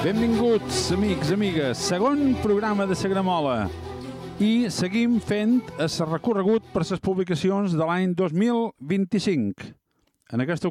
Benvinguts, amics, amigues. Segon programa de Sagramola. I seguim fent el recorregut per les publicacions de l'any 2025. En aquesta